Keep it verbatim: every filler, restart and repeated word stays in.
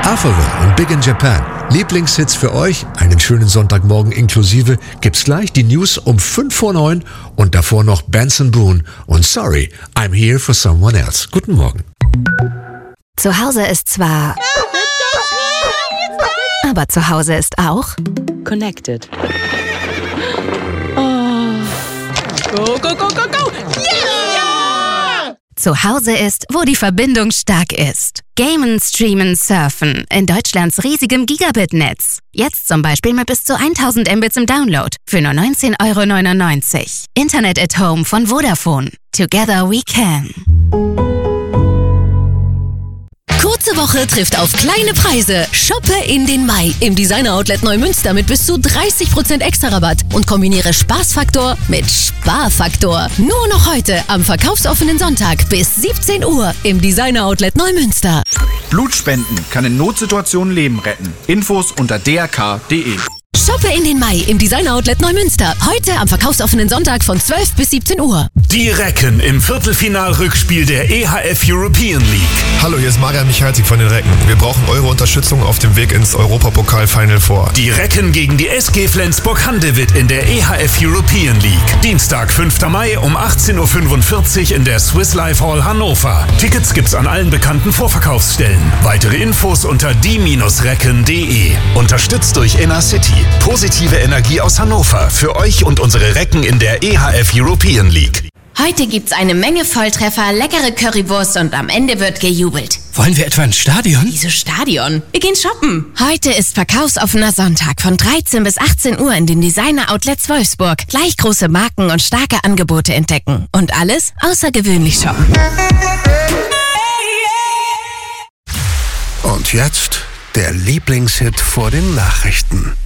Avril und Big in Japan. Lieblingshits für euch, einen schönen Sonntagmorgen inklusive, gibt's gleich die News um fünf vor neun und davor noch Benson Boone und Sorry, I'm Here for Someone Else. Guten Morgen. Zu Hause ist zwar... Aber zu Hause ist auch... Connected. Oh. Go, go, go, go, go! Yeah! Zu Hause ist, wo die Verbindung stark ist. Gamen, streamen, surfen. In Deutschlands riesigem Gigabit-Netz. Jetzt zum Beispiel mit bis zu tausend Mbits im Download. Für nur neunzehn Euro neunundneunzig. Internet at Home von Vodafone. Together we can. Kurze Woche trifft auf kleine Preise. Shoppe in den Mai im Designer Outlet Neumünster mit bis zu dreißig Prozent extra Rabatt und kombiniere Spaßfaktor mit Sparfaktor. Nur noch heute am verkaufsoffenen Sonntag bis siebzehn Uhr im Designer Outlet Neumünster. Blutspenden kann in Notsituationen Leben retten. Infos unter d r k punkt d e. Shoppe in den Mai im Designer Outlet Neumünster. Heute am verkaufsoffenen Sonntag von zwölf bis siebzehn Uhr. Die Recken im Viertelfinalrückspiel der E H F European League. Hallo, hier ist Marian Michalzik von den Recken. Wir brauchen eure Unterstützung auf dem Weg ins Europapokal-Final Four. Die Recken gegen die S G Flensburg-Handewitt in der E H F European League. Dienstag, fünfter Mai um achtzehn Uhr fünfundvierzig in der Swiss Life Hall Hannover. Tickets gibt's an allen bekannten Vorverkaufsstellen. Weitere Infos unter die Recken punkt d e. Unterstützt durch Inner City. Positive Energie aus Hannover für euch und unsere Recken in der E H F European League. Heute gibt's eine Menge Volltreffer, leckere Currywurst und am Ende wird gejubelt. Wollen wir etwa ins Stadion? Wieso Stadion? Wir gehen shoppen. Heute ist verkaufsoffener Sonntag von dreizehn bis achtzehn Uhr in den Designer Outlets Wolfsburg. Gleich große Marken und starke Angebote entdecken. Und alles außergewöhnlich shoppen. Und jetzt der Lieblingshit vor den Nachrichten.